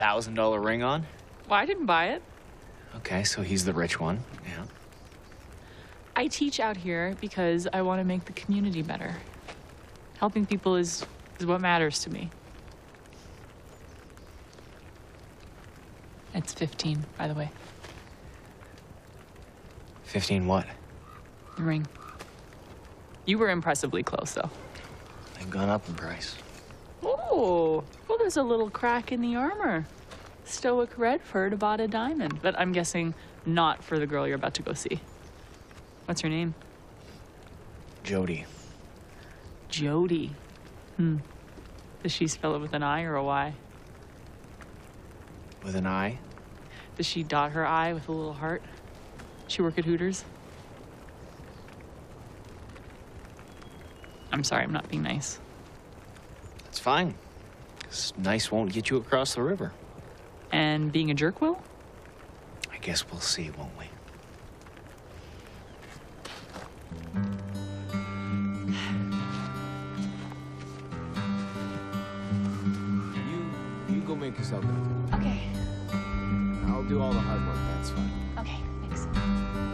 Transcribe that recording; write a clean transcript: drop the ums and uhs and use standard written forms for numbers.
$1,000 ring on? Well, I didn't buy it. Okay, so he's the rich one. Yeah. I teach out here because I want to make the community better. Helping people is what matters to me. It's 15, by the way. 15 what? The ring. You were impressively close, though. They've gone up in price. Oh, well, there's a little crack in the armor. Stoic Redford bought a diamond, but I'm guessing not for the girl you're about to go see. What's her name? Jody. Jody. Does she spell it with an I or a Y? With an I? Does she dot her I with a little heart? She work at Hooters? I'm sorry, I'm not being nice. That's fine. 'Cause nice won't get you across the river. And being a jerk will? I guess we'll see, won't we? You go make yourself comfortable. Okay. I'll do all the hard work, that's fine. Okay.